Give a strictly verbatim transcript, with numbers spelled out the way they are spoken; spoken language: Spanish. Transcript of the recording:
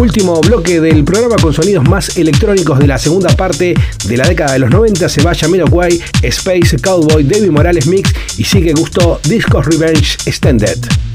Último bloque del programa con sonidos más electrónicos de la segunda parte de la década de los noventa. Se va Jamiroquai, Space Cowboy, David Morales Mix y sigue Gusto Discos Revenge Extended.